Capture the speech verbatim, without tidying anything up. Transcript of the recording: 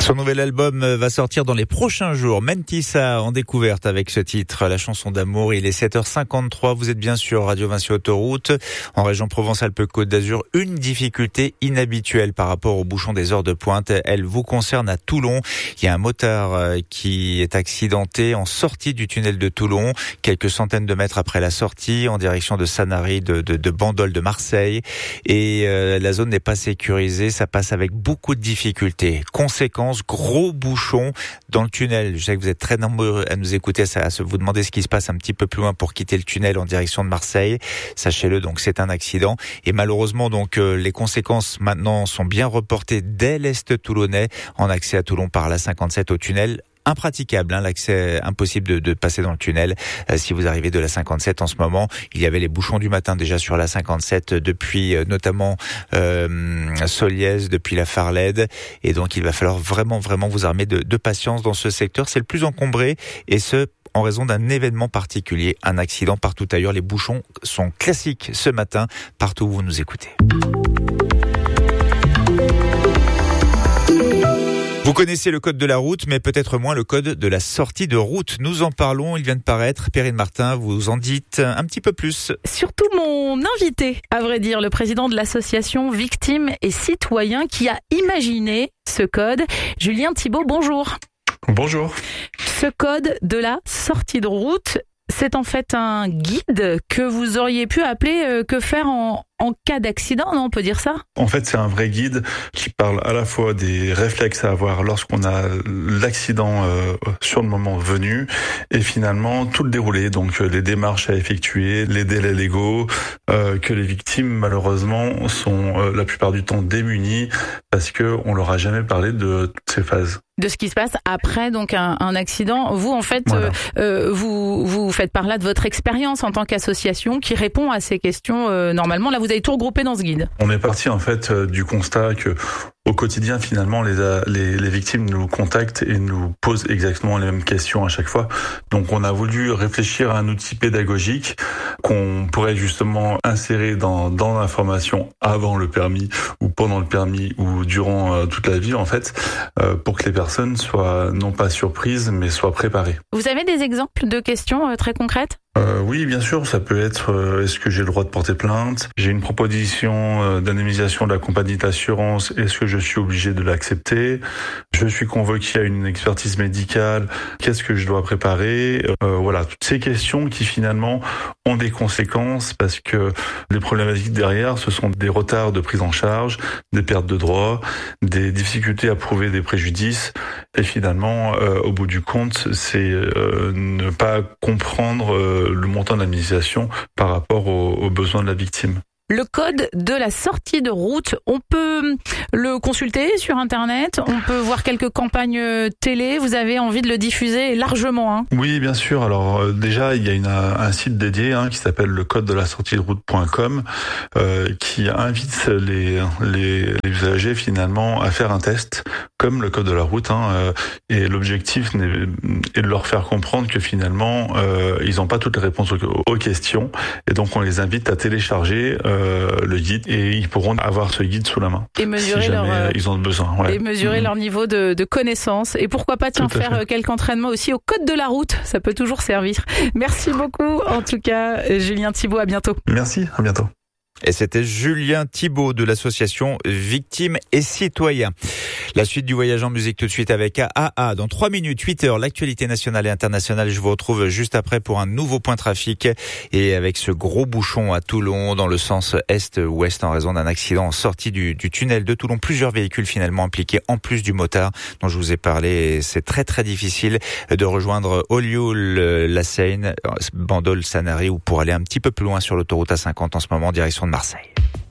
Son nouvel album va sortir dans les prochains jours. Mentissa en découverte avec ce titre, la chanson d'amour. Il est sept heures cinquante-trois. Vous êtes bien sur Radio Vinci Autoroute. En région Provence-Alpes-Côte d'Azur, une difficulté inhabituelle par rapport aux bouchons des heures de pointe. Elle vous concerne à Toulon. Il y a un motard qui est accidenté en sortie du tunnel de Toulon, quelques centaines de mètres après la sortie, en direction de Sanary, de, de, de Bandol, de Marseille. Et euh, la zone n'est pas sécurisée. Ça passe avec beaucoup de difficultés. Conséquence, gros bouchon dans le tunnel. Je sais que vous êtes très nombreux à nous écouter, à vous demander ce qui se passe un petit peu plus loin pour quitter le tunnel en direction de Marseille. Sachez-le, donc c'est un accident. Et malheureusement, donc euh, les conséquences maintenant sont bien reportées dès l'est toulonnais en accès à Toulon par la cinquante-sept au tunnel. Impraticable, hein, l'accès impossible de, de passer dans le tunnel euh, si vous arrivez de la cinquante-sept en ce moment. Il y avait les bouchons du matin déjà sur la cinquante-sept depuis euh, notamment euh, Soliez, depuis la Farlède, et donc il va falloir vraiment vraiment vous armer de, de patience dans ce secteur. C'est le plus encombré, et ce en raison d'un événement particulier, un accident. Partout ailleurs, les bouchons sont classiques ce matin partout où vous nous écoutez. Vous connaissez le code de la route, mais peut-être moins le code de la sortie de route. Nous en parlons, il vient de paraître. Perrine Martin, vous en dites un petit peu plus. Surtout mon invité, à vrai dire, le président de l'association Victimes et Citoyens qui a imaginé ce code. Julien Thibault, bonjour. Bonjour. Ce code de la sortie de route, c'est en fait un guide que vous auriez pu appeler euh, que faire en, en cas d'accident, non, on peut dire ça ? En fait, c'est un vrai guide qui parle à la fois des réflexes à avoir lorsqu'on a l'accident euh, sur le moment venu, et finalement tout le déroulé, donc les démarches à effectuer, les délais légaux, euh, que les victimes malheureusement sont euh, la plupart du temps démunies parce que on leur a jamais parlé de toutes ces phases. De ce qui se passe après donc un, un accident. Vous en fait, Voilà. euh, vous vous faites par là de votre expérience en tant qu'association qui répond à ces questions euh, normalement. Là, vous avez tout regroupé dans ce guide. On est parti en fait euh, du constat que au quotidien, finalement, les, les, les victimes nous contactent et nous posent exactement les mêmes questions à chaque fois. Donc, on a voulu réfléchir à un outil pédagogique qu'on pourrait justement insérer dans, dans l'information avant le permis ou pendant le permis ou durant euh, toute la vie, en fait, euh, pour que les personnes soient non pas surprises, mais soient préparées. Vous avez des exemples de questions euh, très concrètes ? Euh, oui, bien sûr, ça peut être euh, est-ce que j'ai le droit de porter plainte ? J'ai une proposition euh, d'indemnisation de la compagnie d'assurance, est-ce que je suis obligé de l'accepter ? Je suis convoqué à une expertise médicale, qu'est-ce que je dois préparer ? euh, Voilà, toutes ces questions qui finalement ont des conséquences parce que les problématiques derrière, ce sont des retards de prise en charge, des pertes de droits, des difficultés à prouver des préjudices, et finalement, euh, au bout du compte, c'est euh, ne pas comprendre euh, le montant d'indemnisation par rapport aux, aux besoins de la victime. Le code de la sortie de route, on peut le consulter sur Internet, on peut voir quelques campagnes télé, vous avez envie de le diffuser largement, hein ? Oui, bien sûr. Alors euh, déjà, il y a une, un site dédié hein, qui s'appelle le code de la sortie de route point com euh, qui invite les, les, les usagers finalement à faire un test comme le code de la route. Hein, euh, et l'objectif est de leur faire comprendre que finalement, euh, ils n'ont pas toutes les réponses aux, aux questions. Et donc, on les invite à télécharger euh, le guide et ils pourront avoir ce guide sous la main et mesurer si jamais leur, ils ont besoin. Ouais. Et mesurer mmh. leur niveau de, de connaissance. Et pourquoi pas tiens, faire fait. quelques entraînements aussi au code de la route. Ça peut toujours servir. Merci beaucoup. En tout cas, Julien Thibault, à bientôt. Merci, à bientôt. Et c'était Julien Thibault de l'association Victimes et Citoyens. La suite du voyage en musique tout de suite avec A A A. Dans trois minutes, huit heures, l'actualité nationale et internationale. Je vous retrouve juste après pour un nouveau point trafic. Et avec ce gros bouchon à Toulon dans le sens est-ouest en raison d'un accident en sortie du, du tunnel de Toulon. Plusieurs véhicules finalement impliqués en plus du motard dont je vous ai parlé. Et c'est très très difficile de rejoindre Olioul, La Seine, Bandol, Sanary ou pour aller un petit peu plus loin sur l'autoroute A cinquante en ce moment en direction de Marseille.